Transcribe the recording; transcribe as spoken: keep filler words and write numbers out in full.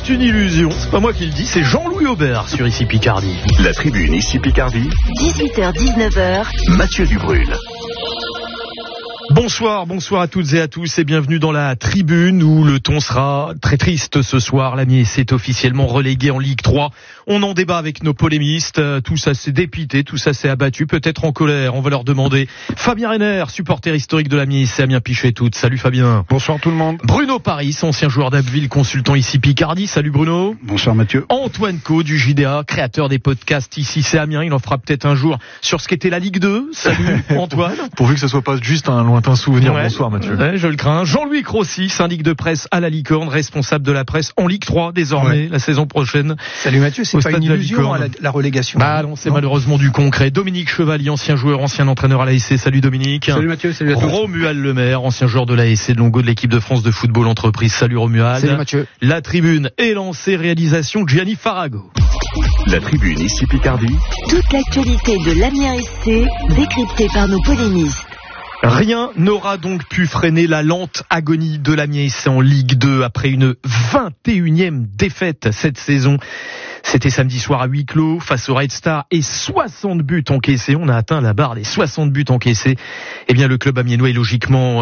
reste une illusion. C'est pas moi qui le dis, c'est Jean-Louis Aubert sur Ici Picardie. La tribune Ici Picardie. dix-huit heures dix-neuf heures. Mathieu Dubrul. Bonsoir, bonsoir à toutes et à tous et bienvenue dans la tribune où le ton sera très triste ce soir. L'Amiens s'est officiellement relégué en Ligue trois. On en débat avec nos polémistes. Tout ça s'est dépité, tout ça s'est abattu, peut-être en colère. On va leur demander. Fabien Renner, supporter historique de l'Amiens, c'est Amiens Pichet toutes. Salut Fabien. Bonsoir tout le monde. Bruno Paris, ancien joueur d'Abbeville, consultant Ici Picardie. Salut Bruno. Bonsoir Mathieu. Antoine Co du J D A, créateur des podcasts Ici c'est Amiens. Il en fera peut-être un jour sur ce qu'était la Ligue deux. Salut Antoine. Pourvu que ce soit pas juste un lointain souvenir. Ouais. Bonsoir Mathieu. Ouais, je le crains. Jean-Louis Crossi, syndic de presse à la Licorne, responsable de la presse en Ligue trois désormais, ouais. La saison prochaine. Salut Mathieu, c'est pas une illusion la, la relégation. Bah non, c'est non. malheureusement du concret. Dominique Chevalier, ancien joueur, ancien entraîneur à l'A S C. Salut Dominique. Salut Mathieu, salut à tous. Romuald Lemaire, ancien joueur de l'A S C de Longo de l'équipe de France de football entreprise. Salut Romuald. Salut Mathieu. La tribune est lancée, réalisation Gianni Farago. La tribune Ici Picardie. Toute l'actualité de l'Amiens S C décryptée par nos polémistes. Rien n'aura donc pu freiner la lente agonie de l'Amiens S C en Ligue deux après une vingt et unième défaite cette saison. C'était samedi soir à huis clos face au Red Star et soixante buts encaissés. On a atteint la barre des soixante buts encaissés. Eh bien, le club amiénois est logiquement